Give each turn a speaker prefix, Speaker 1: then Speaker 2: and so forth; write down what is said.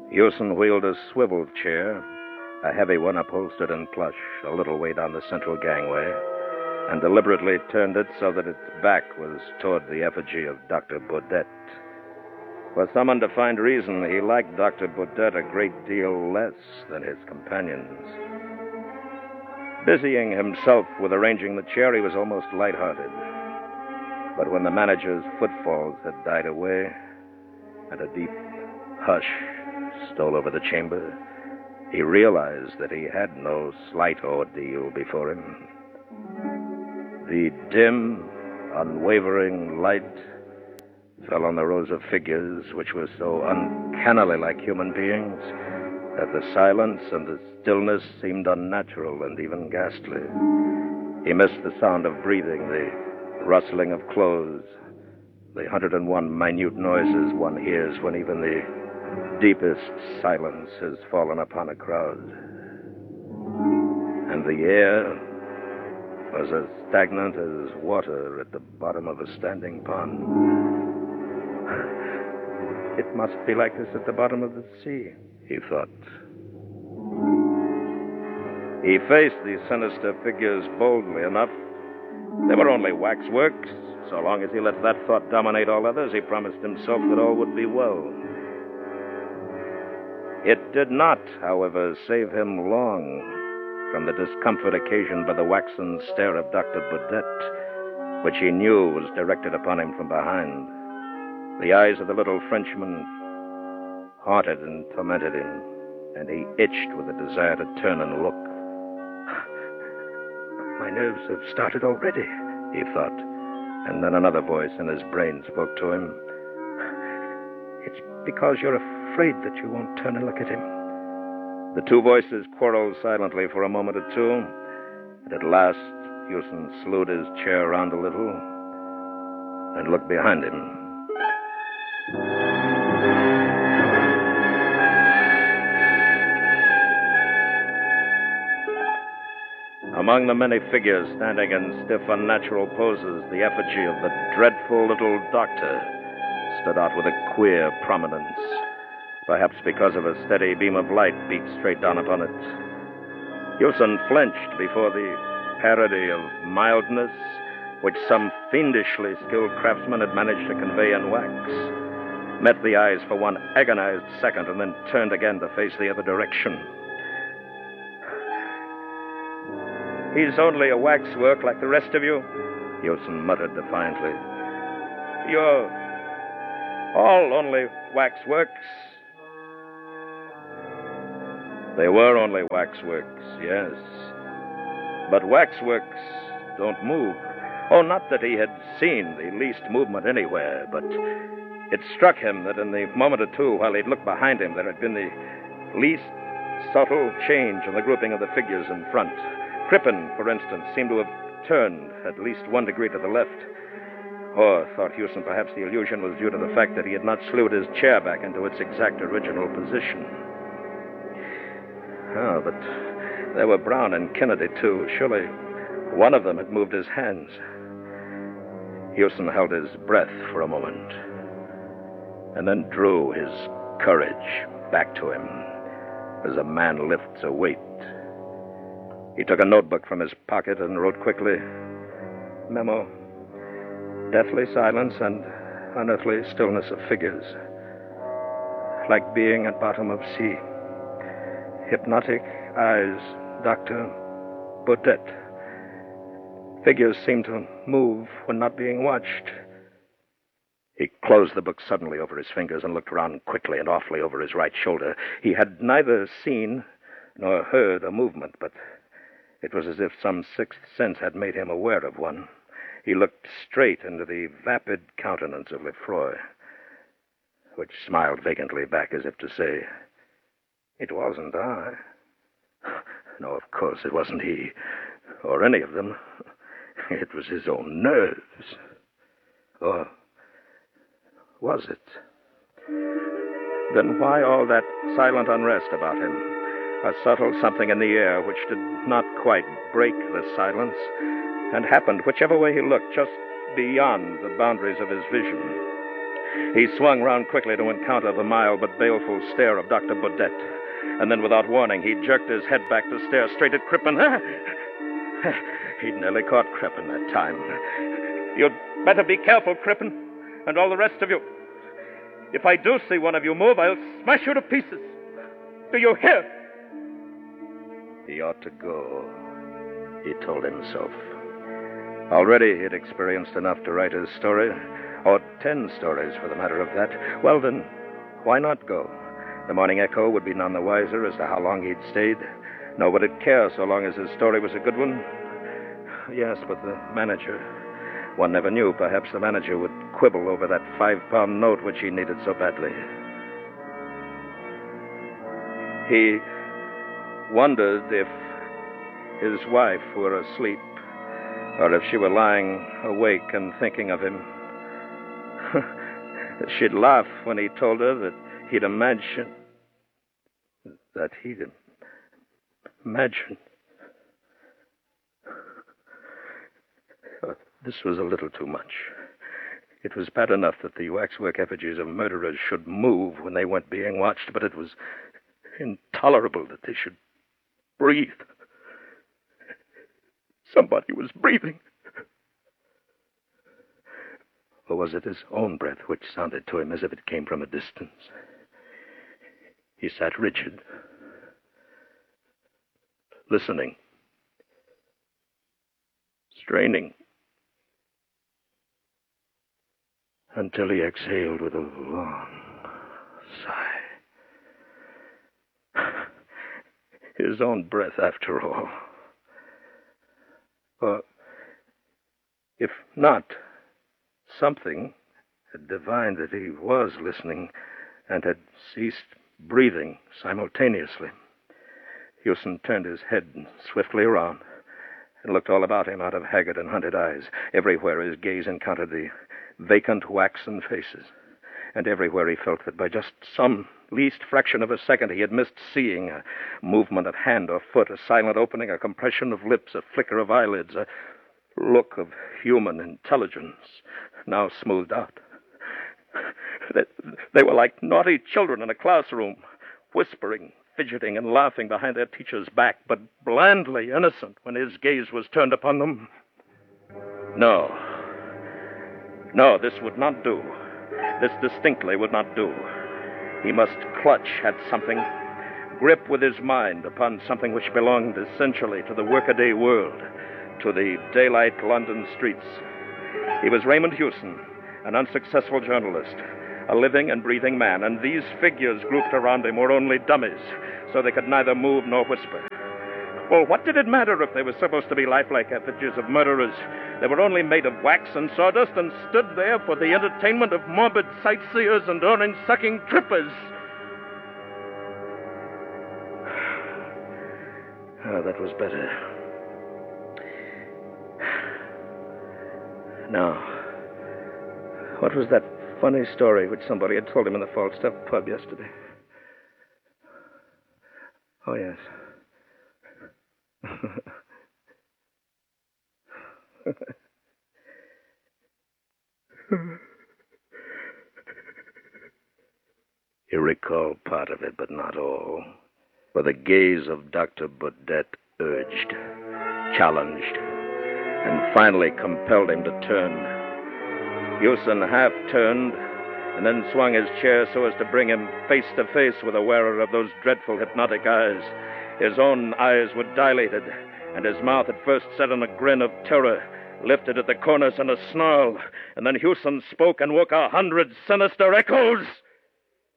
Speaker 1: Hewson wheeled a swivel chair, a heavy one upholstered in plush, a little way down the central gangway, and deliberately turned it so that its back was toward the effigy of Dr. Baudet. For some undefined reason, he liked Dr. Baudet a great deal less than his companions. Busying himself with arranging the chair, he was almost lighthearted. But when the manager's footfalls had died away and a deep hush stole over the chamber, he realized that he had no slight ordeal before him. The dim, unwavering light fell on the rows of figures which were so uncannily like human beings that the silence and the stillness seemed unnatural and even ghastly. He missed the sound of breathing, the rustling of clothes, the 101 minute noises one hears when even the deepest silence has fallen upon a crowd. And the air was as stagnant as water at the bottom of a standing pond. It must be like this at the bottom of the sea, he thought. He faced these sinister figures boldly enough. They were only waxworks. So long as he let that thought dominate all others, he promised himself that all would be well. It did not, however, save him long from the discomfort occasioned by the waxen stare of Dr. Baudet, which he knew was directed upon him from behind. The eyes of the little Frenchman haunted and tormented him, and he itched with a desire to turn and look. My nerves have started already, he thought, and then another voice in his brain spoke to him. It's because you're afraid that you won't turn and look at him. The two voices quarreled silently for a moment or two, and at last Hewson slewed his chair around a little and looked behind him. Among the many figures standing in stiff, unnatural poses, the effigy of the dreadful little doctor stood out with a queer prominence, perhaps because of a steady beam of light beat straight down upon it. Hewson flinched before the parody of mildness which some fiendishly skilled craftsman had managed to convey in wax, met the eyes for one agonized second, and then turned again to face the other direction. He's only a waxwork like the rest of you, Hewson muttered defiantly. You're all only waxworks. They were only waxworks, yes. But waxworks don't move. Oh, not that he had seen the least movement anywhere, but it struck him that in the moment or two while he'd looked behind him, there had been the least subtle change in the grouping of the figures in front. Crippen, for instance, seemed to have turned at least 1 degree to the left. Or, thought Hewson, perhaps the illusion was due to the fact that he had not slewed his chair back into its exact original position. Oh, but there were Brown and Kennedy, too. Surely one of them had moved his hands. Hewson held his breath for a moment, and then drew his courage back to him as a man lifts a weight. He took a notebook from his pocket and wrote quickly, Memo, deathly silence and unearthly stillness of figures, like being at bottom of sea. Hypnotic eyes, Dr. Baudet. Figures seem to move when not being watched. He closed the book suddenly over his fingers and looked around quickly and awfully over his right shoulder. He had neither seen nor heard a movement, but it was as if some sixth sense had made him aware of one. He looked straight into the vapid countenance of Lefroy, which smiled vacantly back as if to say, It wasn't I. No, of course it wasn't he, or any of them. It was his own nerves. Or was it? Then why all that silent unrest about him? A subtle something in the air which did not quite break the silence and happened whichever way he looked, just beyond the boundaries of his vision. He swung round quickly to encounter the mild but baleful stare of Dr. Baudet. And then, without warning, he jerked his head back to stare straight at Crippen. He'd nearly caught Crippen that time. You'd better be careful, Crippen, and all the rest of you. If I do see one of you move, I'll smash you to pieces. Do you hear? He ought to go, he told himself. Already he'd experienced enough to write his story, or 10 stories for the matter of that. Well, then, why not go? The Morning Echo would be none the wiser as to how long he'd stayed. Nor would it care so long as his story was a good one. Yes, but the manager... One never knew. Perhaps the manager would quibble over that 5-pound note which he needed so badly. He wondered if his wife were asleep, or if she were lying awake and thinking of him. She'd laugh when he told her that he'd imagined... This was a little too much. It was bad enough that the waxwork effigies of murderers should move when they weren't being watched, but it was intolerable that they should breathe. Somebody was breathing. Or was it his own breath which sounded to him as if it came from a distance? He sat rigid, listening, straining, until he exhaled with a long sigh. His own breath, after all. Or, if not, something had divined that he was listening and had ceased breathing simultaneously. Hewson turned his head swiftly around and looked all about him out of haggard and hunted eyes. Everywhere his gaze encountered the vacant waxen faces, and everywhere he felt that by just some least fraction of a second he had missed seeing a movement of hand or foot, a silent opening, a compression of lips, a flicker of eyelids, a look of human intelligence now smoothed out. They were like naughty children in a classroom, whispering, fidgeting, and laughing behind their teacher's back, but blandly innocent when his gaze was turned upon them. No, this would not do. This distinctly would not do. He must clutch at something, grip with his mind upon something which belonged essentially to the workaday world, to the daylight London streets. He was Raymond Hewson, an unsuccessful journalist, a living and breathing man, and these figures grouped around him were only dummies, so they could neither move nor whisper. Well, what did it matter if they were supposed to be lifelike effigies of murderers? They were only made of wax and sawdust and stood there for the entertainment of morbid sightseers and orange-sucking trippers. Oh, that was better. Now, what was that funny story which somebody had told him in the Falstaff pub yesterday? Oh, yes. He recalled part of it, but not all. For the gaze of Dr. Baudet urged, challenged, and finally compelled him to turn. Hewson half turned, and then swung his chair so as to bring him face to face with the wearer of those dreadful hypnotic eyes. His own eyes were dilated, and his mouth at first set in a grin of terror, lifted at the corners in a snarl, and then Hewson spoke and woke 100 sinister echoes.